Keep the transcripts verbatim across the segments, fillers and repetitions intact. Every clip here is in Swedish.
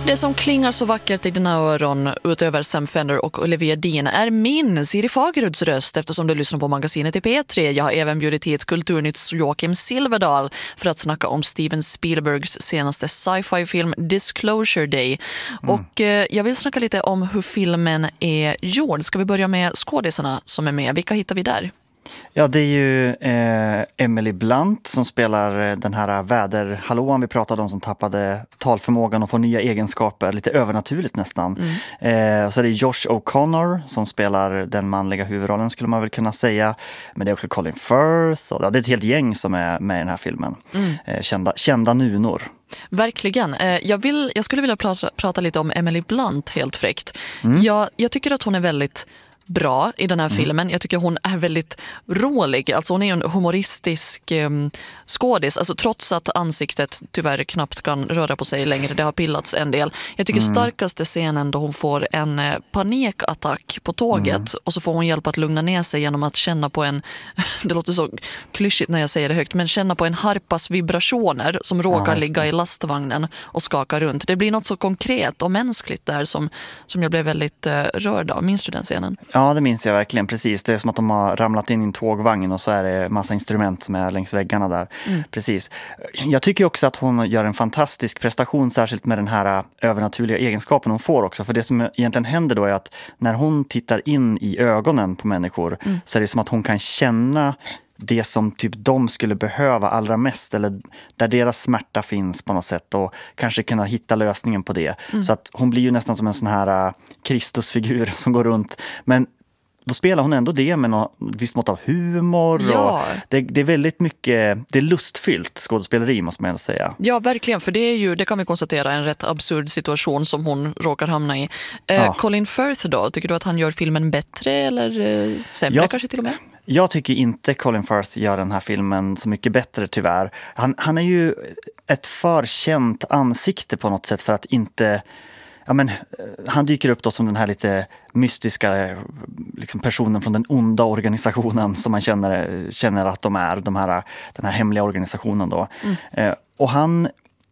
Det som klingar så vackert i dina öron utöver Sam Fender och Olivia Dean är min Siri Fageruds röst eftersom du lyssnar på magasinet i P tre. Jag har även bjudit hit Kulturnytts Joakim Silverdal för att snacka om Steven Spielbergs senaste sci-fi-film Disclosure Day. Mm. Och eh, jag vill snacka lite om hur filmen är gjord. Ska vi börja med skådisarna som är med? Vilka hittar vi där? Ja, det är ju eh, Emily Blunt som spelar den här väderhallåan vi pratade om som tappade talförmågan och får nya egenskaper, lite övernaturligt nästan. Mm. Eh, så är det Josh O'Connor som spelar den manliga huvudrollen skulle man väl kunna säga. Men det är också Colin Firth och ja, det är ett helt gäng som är med i den här filmen. Mm. Eh, kända, kända nunor. Verkligen. Jag, vill, jag skulle vilja prata, prata lite om Emily Blunt helt fräckt. Mm. Jag, jag tycker att hon är väldigt bra i den här mm. filmen. Jag tycker hon är väldigt rolig. Alltså hon är en humoristisk um, skådis. Alltså trots att ansiktet tyvärr knappt kan röra på sig längre. Det har pillats en del. Jag tycker mm. starkaste scenen då hon får en eh, panikattack på tåget mm. och så får hon hjälp att lugna ner sig genom att känna på en, det låter så klyschigt när jag säger det högt, men känna på en harpas vibrationer som råkar ja, ligga i lastvagnen och skaka runt. Det blir något så konkret och mänskligt där som, som jag blev väldigt eh, rörd av. Minns du den scenen? Ja, det minns jag verkligen, precis. Det är som att de har ramlat in i en tågvagn och så är det massa instrument som är längs väggarna där. Mm. Precis. Jag tycker också att hon gör en fantastisk prestation, särskilt med den här övernaturliga egenskapen hon får också. För det som egentligen händer då är att när hon tittar in i ögonen på människor mm. så är det som att hon kan känna det som typ de skulle behöva allra mest eller där deras smärta finns på något sätt och kanske kunna hitta lösningen på det. Mm. Så att hon blir ju nästan som en sån här uh, Kristusfigur som går runt. Men då spelar hon ändå det med något visst mått av humor. Ja. Och det, det är väldigt mycket, det är lustfyllt skådespeleri måste man ändå säga. Ja, verkligen, för det är ju, det kan vi konstatera, en rätt absurd situation som hon råkar hamna i. Eh, ja. Colin Firth då, tycker du att han gör filmen bättre eller eh, sämre jag, kanske till och med? Jag tycker inte Colin Firth gör den här filmen så mycket bättre tyvärr. Han, han är ju ett förkänt ansikte på något sätt för att inte... Ja, men, han dyker upp då som den här lite mystiska liksom personen från den onda organisationen som man känner, känner att de är, de här, den här hemliga organisationen då. Mm. Eh, och han,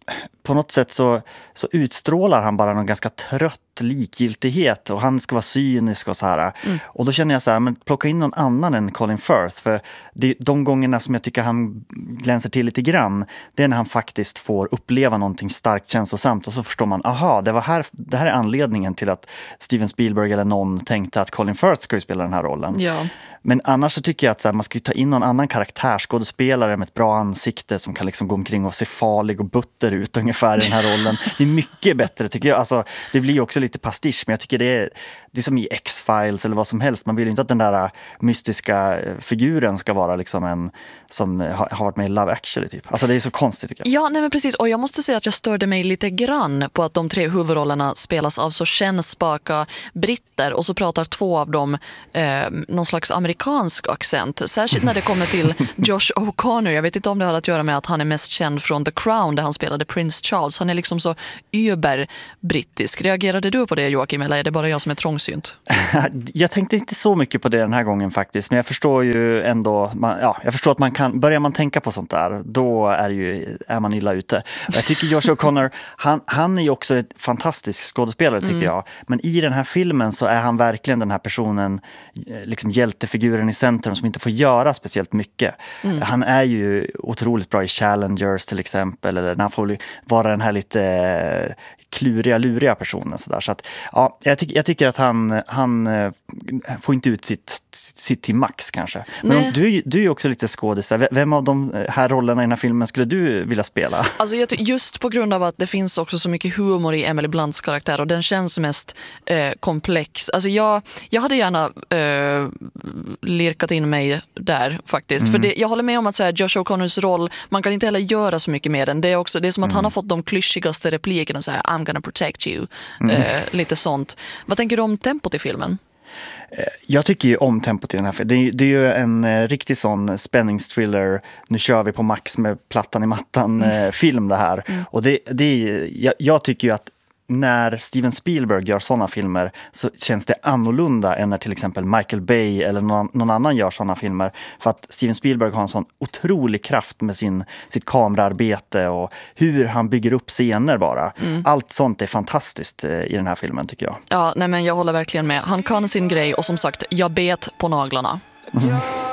på något sätt så, så utstrålar han bara någon ganska trött likgiltighet och han ska vara cynisk och så här. Mm. Och då känner jag så här, men plocka in någon annan än Colin Firth, för det, de gångerna som jag tycker han glänser till lite grann, det är när han faktiskt får uppleva någonting starkt känslosamt och så förstår man, aha, det var här, det här är anledningen till att Steven Spielberg eller någon tänkte att Colin Firth ska ju spela den här rollen. Ja. Men annars så tycker jag att så här, man ska ju ta in någon annan karaktärsskådespelare med ett bra ansikte som kan liksom gå omkring och se farlig och butter ut ungefär i den här rollen. Det är mycket bättre tycker jag. Alltså, det blir ju också lite pastisch, men jag tycker det är, det är som i X-Files eller vad som helst. Man vill ju inte att den där mystiska figuren ska vara liksom en som har, har varit med i Love Actually typ. Alltså det är så konstigt tycker jag. Ja, nej men precis. Och jag måste säga att jag störde mig lite grann på att de tre huvudrollerna spelas av så kännspaka britter och så pratar två av dem eh, någon slags amerikansk accent. Särskilt när det kommer till Josh O'Connor. Jag vet inte om det har att göra med att han är mest känd från The Crown där han spelade Prince Charles. Han är liksom så über-brittisk. Reagerade du på det, Joakim, eller är det bara jag som är trångsynt? Jag tänkte inte så mycket på det den här gången faktiskt, men jag förstår ju ändå, man, ja, jag förstår att man kan, börjar man tänka på sånt där, då är, ju, är man illa ute. Jag tycker Josh O'Connor, han, han är ju också ett fantastisk skådespelare tycker mm. jag, men i den här filmen så är han verkligen den här personen, liksom hjältefiguren i centrum som inte får göra speciellt mycket. Mm. Han är ju otroligt bra i Challengers till exempel, eller när han får vara den här lite kluriga, luriga personen. Så, där. så att, ja, jag, tyck, jag tycker att han, han får inte ut sitt, sitt till max kanske. Men om, du, du är ju också lite skådespelare. Vem av de här rollerna i den här filmen skulle du vilja spela? Alltså jag, just på grund av att det finns också så mycket humor i Emily Blunts karaktär och den känns mest eh, komplex. Alltså jag, jag hade gärna eh, lirkat in mig där faktiskt. Mm. För det, jag håller med om att så här, Josh O'Connors roll, man kan inte heller göra så mycket med den. Det är, också, det är som att mm. han har fått de klyschigaste replikerna så här, I'm gonna protect you. Mm. Eh, lite sånt. Vad tänker du om tempot i filmen? Jag tycker ju om tempot i den här filmen. Det är, det är ju en eh, riktig sån spänningsthriller. Nu kör vi på max med plattan i mattan eh, film det här. Mm. Och det, det är, jag, jag tycker ju att när Steven Spielberg gör sådana filmer så känns det annorlunda än när till exempel Michael Bay eller någon, någon annan gör sådana filmer. För att Steven Spielberg har en sån otrolig kraft med sin, sitt kamerarbete och hur han bygger upp scener bara. Mm. Allt sånt är fantastiskt i den här filmen tycker jag. Ja, nej men jag håller verkligen med. Han kan sin grej och som sagt, jag bet på naglarna. Mm.